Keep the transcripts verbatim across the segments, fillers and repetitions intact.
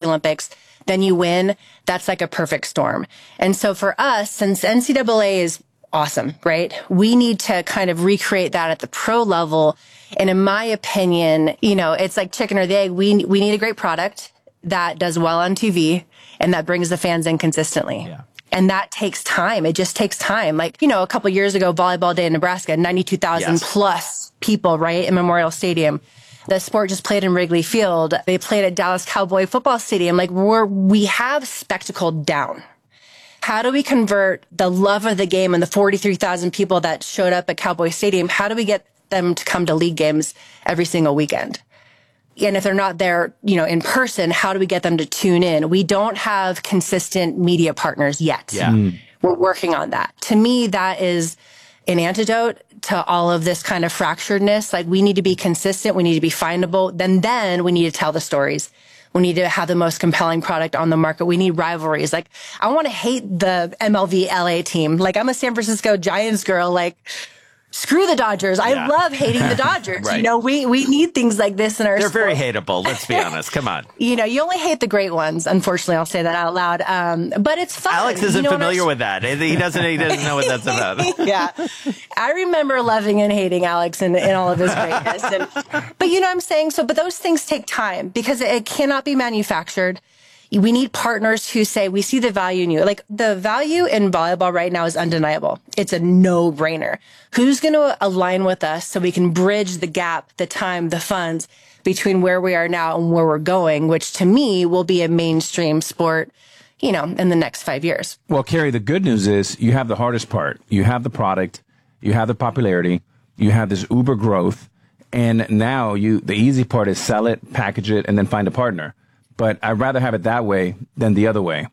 Olympics, then you win. That's like a perfect storm. And so for us, since N C double A is awesome, right? We need to kind of recreate that at the pro level. And in my opinion, you know, it's like chicken or the egg. We, we need a great product that does well on T V and that brings the fans in consistently. Yeah. And that takes time. It just takes time. Like, you know, a couple years ago, Volleyball Day in Nebraska, ninety-two thousand yes. plus people, right, in Memorial Stadium. The sport just played in Wrigley Field. They played at Dallas Cowboy Football Stadium. Like, we're, we have spectacle down. How do we convert the love of the game and the forty-three thousand people that showed up at Cowboy Stadium? How do we get them to come to league games every single weekend? And if they're not there, you know, in person, how do we get them to tune in? We don't have consistent media partners yet. Yeah. Mm. We're working on that. To me, that is an antidote to all of this kind of fracturedness. Like, we need to be consistent. We need to be findable. Then, then we need to tell the stories. We need to have the most compelling product on the market. We need rivalries. Like, I want to hate the M L B L A team. Like, I'm a San Francisco Giants girl. Like, screw the Dodgers. I yeah. love hating the Dodgers. Right. You know, we, we need things like this in our They're sport. very hateable. Let's be honest. Come on. You know, you only hate the great ones. Unfortunately, I'll say that out loud. Um, but it's fun. Alex isn't you know, familiar with that. He doesn't, he doesn't know what that's about. Yeah. I remember loving and hating Alex in, in all of his greatness. And, but you know what I'm saying? So, but those things take time because it cannot be manufactured. We need partners who say, we see the value in you. Like, the value in volleyball right now is undeniable. It's a no-brainer. Who's going to align with us so we can bridge the gap, the time, the funds between where we are now and where we're going, which to me will be a mainstream sport, you know, in the next five years. Well, Carrie, the good news is you have the hardest part. You have the product, you have the popularity, you have this uber growth, and now you the easy part is sell it, package it, and then find a partner. But I'd rather have it that way than the other way.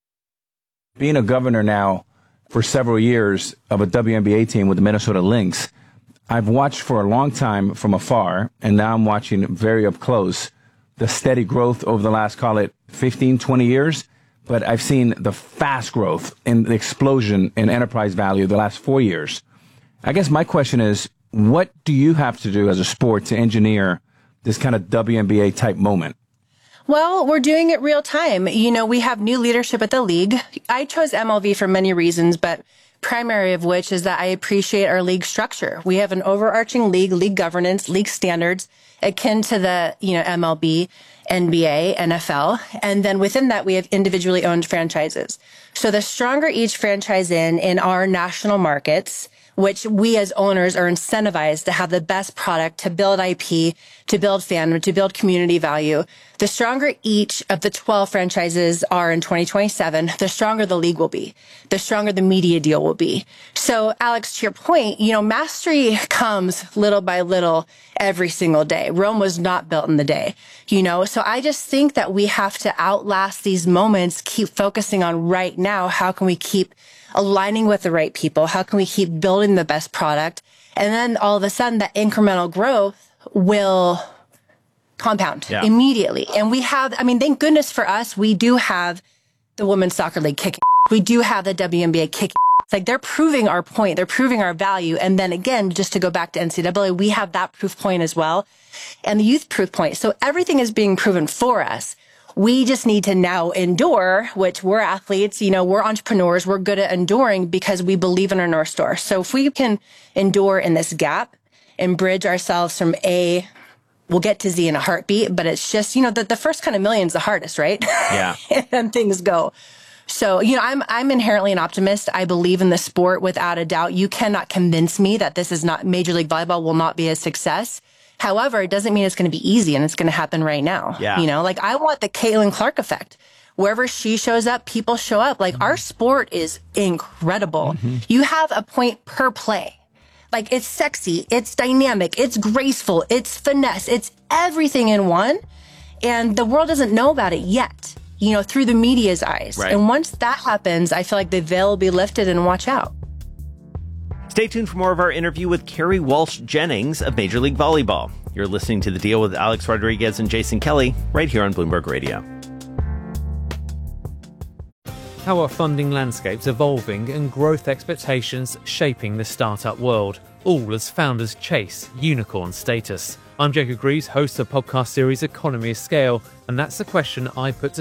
Being a governor now for several years of a W N B A team with the Minnesota Lynx, I've watched for a long time from afar, and now I'm watching very up close the steady growth over the last, call it fifteen, twenty years. But I've seen the fast growth and the explosion in enterprise value the last four years. I guess my question is, what do you have to do as a sport to engineer this kind of W N B A type moment? Well, we're doing it real time. You know, we have new leadership at the league. I chose M L V for many reasons, but primary of which is that I appreciate our league structure. We have an overarching league, league governance, league standards, akin to the, you know, M L B, N B A, N F L. And then within that, we have individually owned franchises. So the stronger each franchise in, in our national markets, which we as owners are incentivized to have the best product, to build I P, to build fandom, to build community value. The stronger each of the twelve franchises are in twenty twenty-seven, the stronger the league will be, the stronger the media deal will be. So, Alex, to your point, you know, mastery comes little by little every single day. Rome was not built in the day, you know? So I just think that we have to outlast these moments, keep focusing on right now. How can we keep aligning with the right people? How can we keep building the best product? And then all of a sudden that incremental growth will compound yeah. immediately. And we have, I mean, thank goodness for us, we do have the Women's Soccer League kicking. We do have the W N B A kicking. It's like they're proving our point. They're proving our value. And then again, just to go back to N C double A, we have that proof point as well. And the youth proof point. So everything is being proven for us. We just need to now endure, which we're athletes, you know, we're entrepreneurs. We're good at enduring because we believe in our North Star. So if we can endure in this gap and bridge ourselves from A, we'll get to Z in a heartbeat, but it's just, you know, the, the first kind of million is the hardest, right? Yeah. And then things go. So, you know, I'm, I'm inherently an optimist. I believe in the sport without a doubt. You cannot convince me that this is not Major League Volleyball will not be a success. However, it doesn't mean it's going to be easy and it's going to happen right now. Yeah. You know, like I want the Caitlin Clark effect. Wherever she shows up, people show up. Like mm-hmm. our sport is incredible. Mm-hmm. You have a point per play. Like it's sexy, it's dynamic, it's graceful, it's finesse, it's everything in one. And the world doesn't know about it yet, you know, through the media's eyes. Right. And once that happens, I feel like the veil will be lifted and watch out. Stay tuned for more of our interview with Kerri Walsh Jennings of Major League Volleyball. You're listening to The Deal with Alex Rodriguez and Jason Kelly right here on Bloomberg Radio. How are funding landscapes evolving and growth expectations shaping the startup world, all as founders chase unicorn status? I'm Jacob Greaves, host of the podcast series Economy of Scale, and that's the question I put to